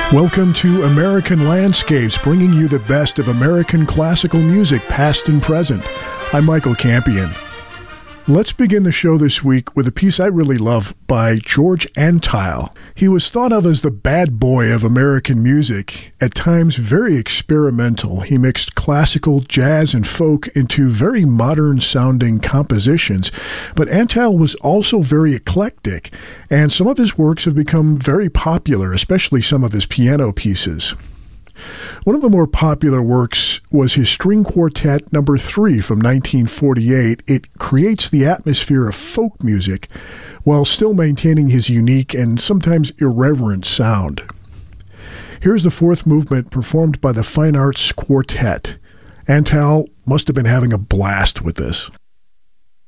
Welcome to American Landscapes, bringing you the best of American classical music, past and present. I'm Michael Campion. Let's begin the show this week with a piece I really love by George Antheil. He was thought of as the bad boy of American music, at times very experimental. He mixed classical, jazz, and folk into very modern-sounding compositions. But Antheil was also very eclectic, and some of his works have become very popular, especially some of his piano pieces. One of the more popular works was his String Quartet No. 3 from 1948. It creates the atmosphere of folk music while still maintaining his unique and sometimes irreverent sound. Here's the fourth movement performed by the Fine Arts Quartet. Antheil must have been having a blast with this.